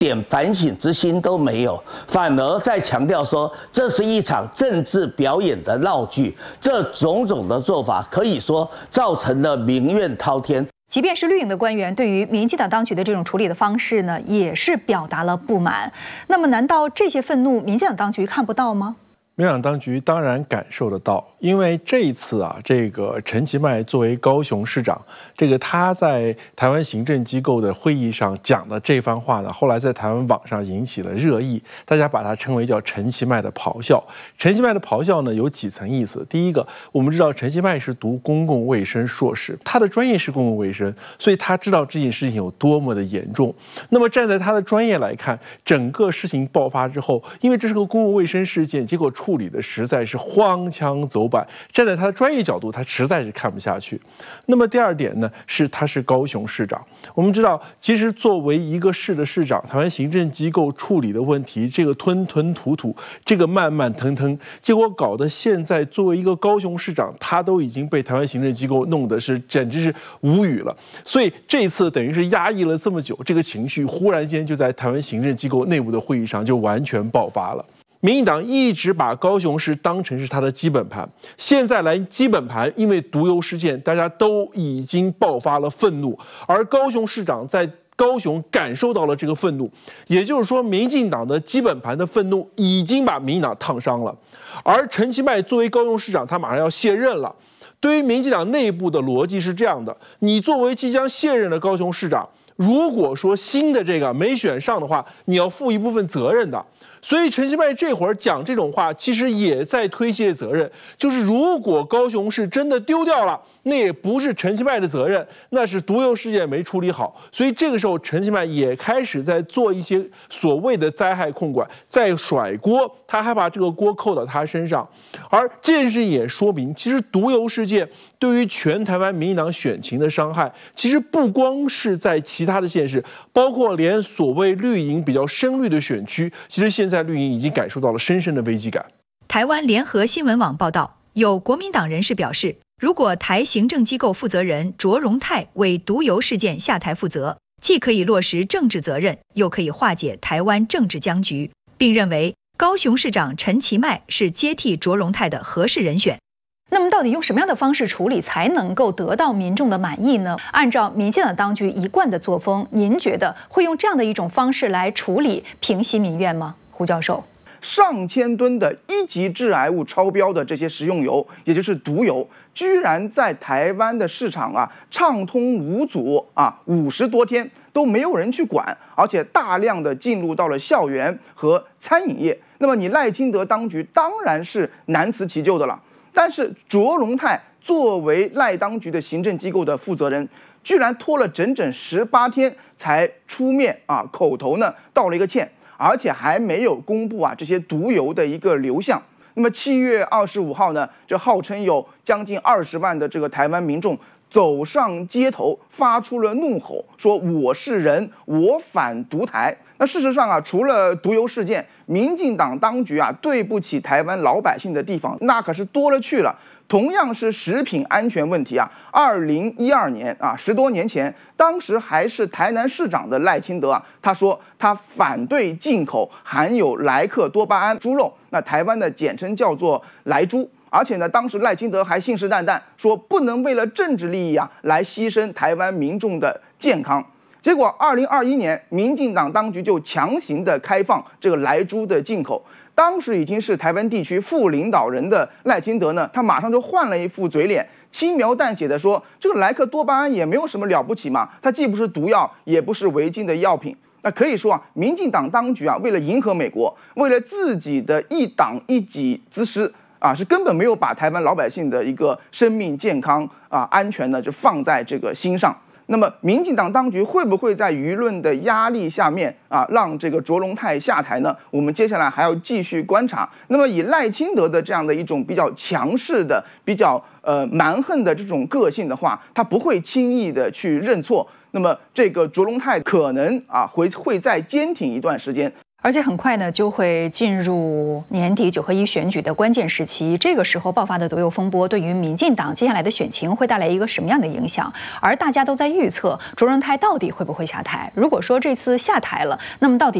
点反省之心都没有，反而在强调说这是一场政治表演的闹剧。这种种的做法，可以说造成了民怨滔天。 即便是绿营的官员，对于民进党当局的这种处理的方式呢，也是表达了不满。那么，难道这些愤怒，民进党当局看不到吗？ 民进党当局当然感受得到，因为这一次啊，这个陈其迈作为高雄市长，他在台湾行政机构的会议上讲的这番话呢，后来在台湾网上引起了热议，大家把它称为叫陈其迈的咆哮。陈其迈的咆哮呢有几层意思，第一个，我们知道陈其迈是读公共卫生硕士，他的专业是公共卫生，所以他知道这件事情有多么的严重。那么站在他的专业来看，整个事情爆发之后，因为这是个公共卫生事件，结果处理的实在是荒腔走板，站在他的专业角度，他实在是看不下去。那么第二点呢，是他是高雄市长。我们知道，其实作为一个市的市长，台湾行政机构处理的问题，这个吞吞吐吐，这个慢慢腾腾，结果搞得现在作为一个高雄市长，他都已经被台湾行政机构弄得是简直是无语了。所以这一次等于是压抑了这么久，这个情绪忽然间就在台湾行政机构内部的会议上就完全爆发了。民进党一直把高雄市当成是他的基本盘，现在来基本盘，因为毒油事件，大家都已经爆发了愤怒，而高雄市长在高雄感受到了这个愤怒，也就是说，民进党的基本盘的愤怒已经把民进党烫伤了。而陈其迈作为高雄市长，他马上要卸任了。对于民进党内部的逻辑是这样的：你作为即将卸任的高雄市长，如果说新的这个没选上的话，你要负一部分责任的。所以陈其迈这会儿讲这种话，其实也在推卸责任。就是如果高雄市真的丢掉了，那也不是陈其迈的责任，那是毒油事件没处理好。所以这个时候，陈其迈也开始在做一些所谓的灾害控管，在甩锅，他还把这个锅扣到他身上。而这件事也说明，其实毒油事件对于全台湾民进党选情的伤害，其实不光是在其他的县市，包括连所谓绿营比较深绿的选区，其实现在绿营已经感受到了深深的危机感。 台湾联合新闻网报道，有国民党人士表示，如果台行政机构负责人卓荣泰为毒油事件下台负责，既可以落实政治责任，又可以化解台湾政治僵局，并认为高雄市长陈其迈是接替卓荣泰的合适人选。 那么到底用什么样的方式处理才能够得到民众的满意呢？按照民进党当局一贯的作风，您觉得会用这样的一种方式来处理平息民怨吗？胡教授， 上千吨的一级致癌物超标的这些食用油，也就是毒油，居然在台湾的市场畅通无阻50多天都没有人去管，而且大量的进入到了校园和餐饮业。那么你赖清德当局当然是难辞其咎的了。但是卓荣泰作为赖当局的行政机构的负责人，居然拖了整整18天才出面口头呢道了一个歉，而且还没有公布这些毒油的一个流向。那么7月25号呢，这号称有将近20万的这个台湾民众走上街头，发出了怒吼，说我是人，我反独台。那事实上除了毒油事件，民进党当局对不起台湾老百姓的地方那可是多了去了。同样是食品安全问题2012年10多年前，当时还是台南市长的赖清德他说他反对进口含有莱克多巴胺猪肉，那台湾的简称叫做莱猪。而且呢，当时赖清德还信誓旦旦说不能为了政治利益来牺牲台湾民众的健康。结果2021年，民进党当局就强行的开放这个莱猪的进口。当时已经是台湾地区副领导人的赖清德呢，他马上就换了一副嘴脸，轻描淡写的说，这个莱克多巴胺也没有什么了不起嘛，它既不是毒药，也不是违禁的药品。那可以说民进党当局为了迎合美国，为了自己的一党一己之私是根本没有把台湾老百姓的一个生命健康安全呢就放在这个心上。那么民进党当局会不会在舆论的压力下面让这个卓荣泰下台呢？我们接下来还要继续观察。那么以赖清德的这样的一种比较强势的、比较蛮横的这种个性的话，他不会轻易的去认错。那么这个卓荣泰可能会再坚挺一段时间。 而且很快呢，就会进入年底9合1选举的关键时期。这个时候爆发的毒油风波，对于民进党接下来的选情会带来一个什么样的影响？而大家都在预测卓荣泰到底会不会下台。如果说这次下台了，那么到底